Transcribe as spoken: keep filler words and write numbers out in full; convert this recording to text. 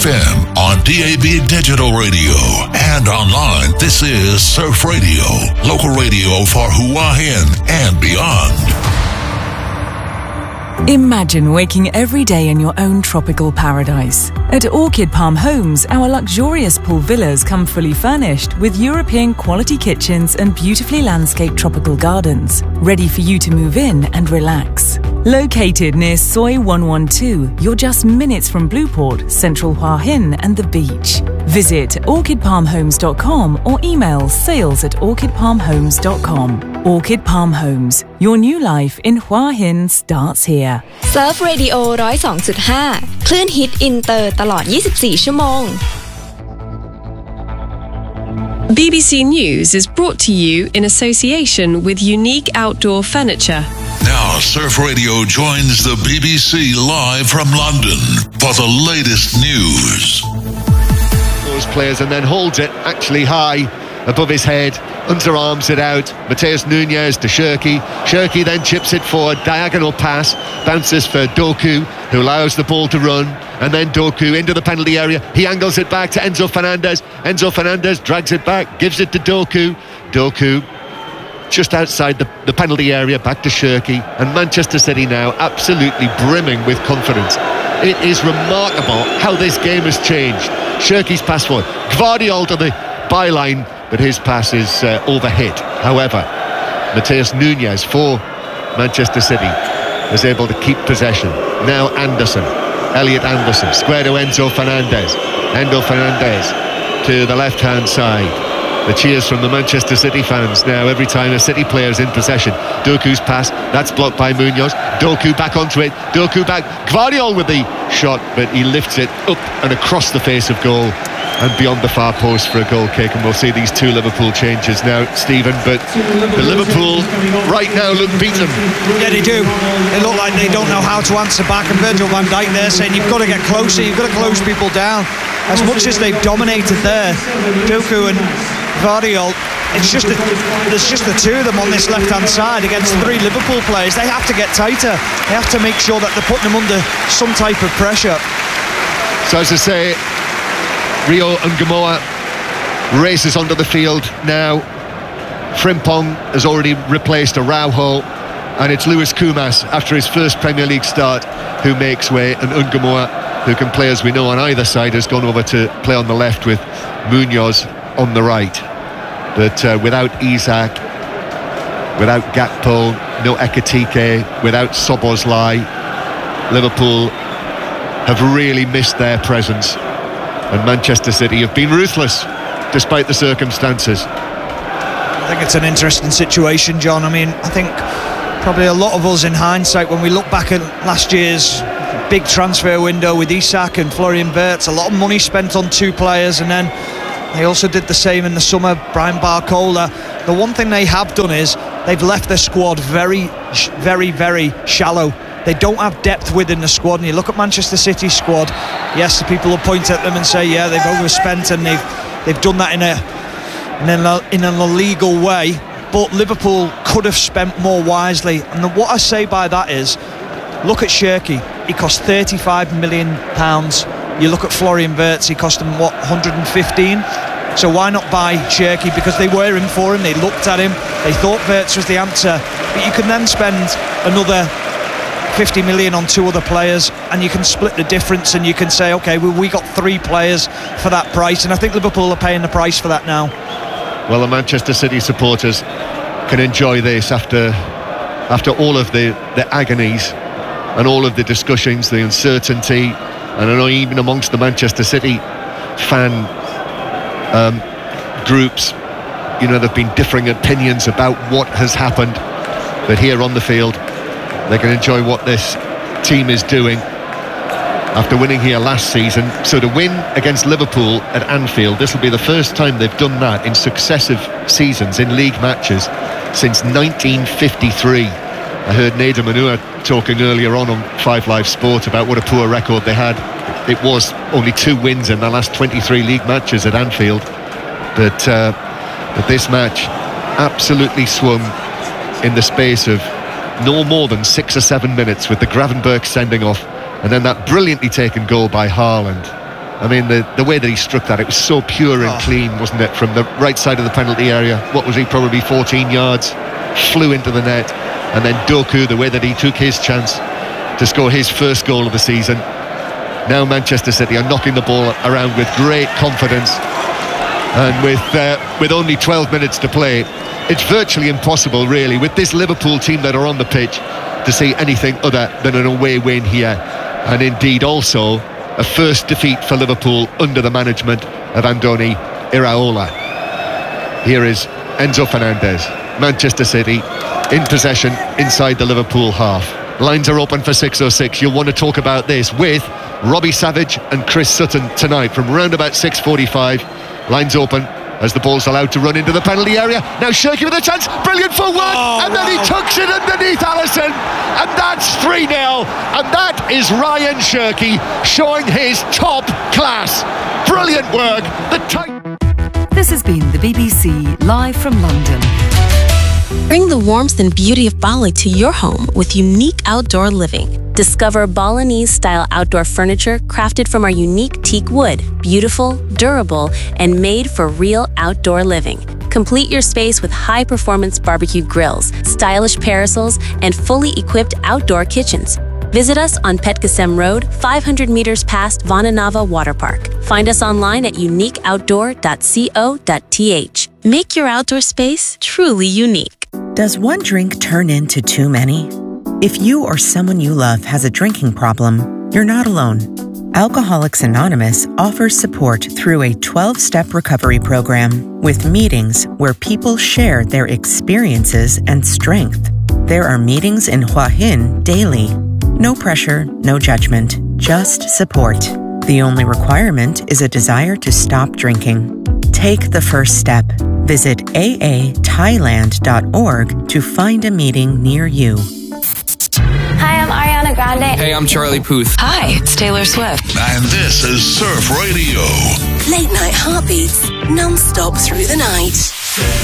F M, on D A B Digital Radio, and online. This is Surf Radio, local radio for Hua Hin and beyond. Imagine waking every day in your own tropical paradise. At Orchid Palm Homes, our luxurious pool villas come fully furnished with European quality kitchens and beautifully landscaped tropical gardens, ready for you to move in and relax. Located near Soi one one two, you're just minutes from Blueport, Central Hua Hin and the beach. Visit orchid palm homes dot com or email sales at orchid palm homes dot com. Orchid Palm Homes, your new life in Hua Hin starts here. Surf Radio หนึ่งศูนย์สองจุดห้า คลื่นฮิตอินเตอร์ตลอดยี่สิบสี่ชั่วโมง B B C News is brought to you in association with Unique Outdoor Furniture. Now, Surf Radio joins the B B C live from London for the latest news. Those players and then holds it actually high above his head, underarms it out. Mateus Nunes to Shirky. Shirky then chips it forward, diagonal pass, bounces for Doku, who allows the ball to run, and then Doku into the penalty area. He angles it back to Enzo Fernandez. Enzo Fernandez drags it back, gives it to Doku. Doku just outside the, the penalty area, back to Shirky, and Manchester City now absolutely brimming with confidence. It is remarkable how this game has changed. Shirky's pass forward, Gvardiol to the byline, but his pass is uh, overhit. However, Mateus Nunes for Manchester City is able to keep possession. Now Anderson, Elliot Anderson, square to Enzo Fernandez. Enzo Fernandez to the left-hand side. The cheers from the Manchester City fans now every time a City player is in possession. Doku's pass, that's blocked by Munoz. Doku back onto it, Doku back. Gvardiol with the shot, but he lifts it up and across the face of goal and beyond the far post for a goal kick. And we'll see these two Liverpool changes now, Stephen, but the Liverpool right now look beaten. Yeah, they do. They look like they don't know how to answer back, and Virgil van Dijk there saying you've got to get closer, you've got to close people down. As much as they've dominated there, Doku and Gvardiol, it's just a, there's just the two of them on this left-hand side against three Liverpool players. They have to get tighter. They have to make sure that they're putting them under some type of pressure. So as I say, Rio Ngamoa races onto the field now. Frimpong has already replaced Araujo, and it's Luis Kumas after his first Premier League start who makes way, and Ngamoa, who can play as we know on either side, has gone over to play on the left with Munoz on the right. But uh, without Isak, without Gakpo, no Ekitike, without Szoboszlai, Liverpool have really missed their presence, and Manchester City have been ruthless despite the circumstances. I think it's an interesting situation, John. I mean, I think probably a lot of us in hindsight, when we look back at last year's big transfer window with Isak and Florian Wirtz, a lot of money spent on two players, and then they also did the same in the summer, Brian Barcola. The one thing they have done is they've left their squad very, very, very shallow. They don't have depth within the squad, and you look at Manchester City's squad, yes, the people will point at them and say, yeah, they've overspent, and they've they've done that in a in a, in an illegal way, but Liverpool could have spent more wisely. And the, what I say by that is, look at Shirky, he cost thirty-five million pounds. You look at Florian Wirtz, he cost them, what, one hundred fifteen? So why not buy Shirky? Because they were in for him, they looked at him, they thought Wirtz was the answer. But you can then spend another fifty million on two other players, and you can split the difference, and you can say, okay, well, we got three players for that price, and I think Liverpool are paying the price for that now. Well, the Manchester City supporters can enjoy this after after all of the, the agonies and all of the discussions, the uncertainty, and I know even amongst the Manchester City fan um, groups, you know, there have been differing opinions about what has happened, but here on the field they can enjoy what this team is doing after winning here last season. So to win against Liverpool at Anfield, this will be the first time they've done that in successive seasons in league matches since nineteen fifty-three. I heard Nader Manua talking earlier on on Five Live Sport about what a poor record they had. It was only two wins in the last twenty-three league matches at Anfield, but, uh, but this match absolutely swung in the space of no more than six or seven minutes, with the Gravenberch sending off, and then that brilliantly taken goal by Haaland. I mean, the, the way that he struck that, it was so pure and Oh. clean, wasn't it? From the right side of the penalty area. What was he, probably fourteen yards? Flew into the net. And then Doku, the way that he took his chance to score his first goal of the season. Now Manchester City are knocking the ball around with great confidence. And with uh, with only twelve minutes to play, it's virtually impossible, really, with this Liverpool team that are on the pitch, to see anything other than an away win here. And indeed also a first defeat for Liverpool under the management of Andoni Iraola. Here is Enzo Fernandez. Manchester City in possession inside the Liverpool half. Lines are open for six oh six. You'll want to talk about this with Robbie Savage and Chris Sutton tonight from round about six forty-five. Lines open as the ball's allowed to run into the penalty area. Now Shirky with a chance, brilliant footwork, Oh, and then wow. he tucks it underneath Alisson, and that's three nil, and that is Ryan Shirky showing his top class. Brilliant work. The tight. This has been the B B C live from London. Bring the warmth and beauty of Bali to your home with unique outdoor living. Discover Balinese-style outdoor furniture crafted from our unique teak wood, beautiful, durable, and made for real outdoor living. Complete your space with high-performance barbecue grills, stylish parasols, and fully equipped outdoor kitchens. Visit us on Petkasem Road, five hundred meters past Vananava Water Park. Find us online at unique outdoor dot co dot t h. Make your outdoor space truly unique. Does one drink turn into too many? If you or someone you love has a drinking problem, you're not alone. Alcoholics Anonymous offers support through a twelve-step recovery program with meetings where people share their experiences and strength. There are meetings in Hua Hin daily. No pressure, no judgment, just support. The only requirement is a desire to stop drinking. Take the first step. Visit a a thailand dot org to find a meeting near you. Hi, I'm Ariana Grande. Hey, I'm Charlie Puth. Hi, it's Taylor Swift. And this is Surf Radio. Late night heartbeats, non-stop through the night.